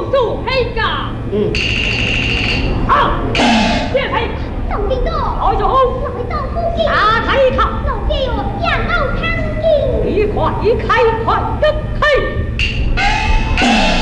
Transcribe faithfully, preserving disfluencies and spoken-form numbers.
公主黑家。 嗯。 好，别配。 总兵多。 来就好。 来到附近。 打开一看。 老爹有养老汤饮。 一块一开，快得开。